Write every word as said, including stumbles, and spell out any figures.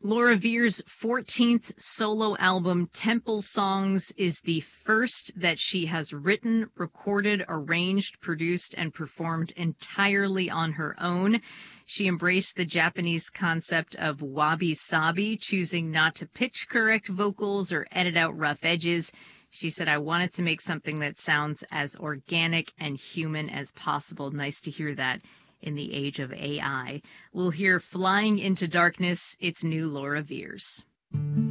Laura Veirs' fourteenth solo album, Temple Songs, is the first that she has written, recorded, arranged, produced, and performed entirely on her own. She embraced the Japanese concept of wabi-sabi, choosing not to pitch correct vocals or edit out rough edges. She said, I wanted to make something that sounds as organic and human as possible. Nice to hear that in the age of A I. We'll hear Flying into Darkness. It's new Laura Veirs.